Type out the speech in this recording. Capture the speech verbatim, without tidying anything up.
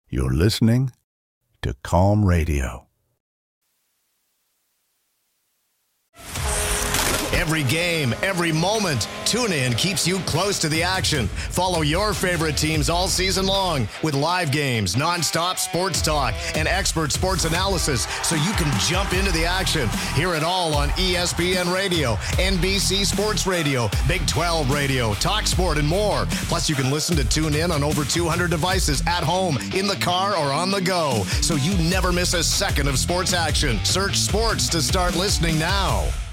You're listening to Calm Radio. Every game, every moment, TuneIn keeps you close to the action. Follow your favorite teams all season long with live games, nonstop sports talk, and expert sports analysis so you can jump into the action. Hear it all on E S P N Radio, N B C Sports Radio, Big twelve Radio, TalkSport, and more. Plus, you can listen to TuneIn on over two hundred devices at home, in the car, or on the go, so you never miss a second of sports action. Search sports to start listening now.